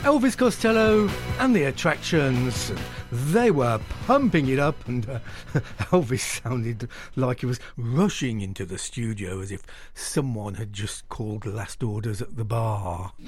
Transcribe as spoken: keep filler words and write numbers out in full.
Elvis Costello and the Attractions. They were pumping it up, and uh, Elvis sounded like he was rushing into the studio as if someone had just called last orders at the bar.